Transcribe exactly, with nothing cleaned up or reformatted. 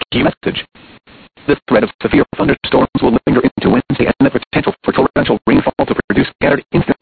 key message. The threat of severe thunderstorms will linger into Wednesday, and the potential for torrential rainfall to produce scattered instant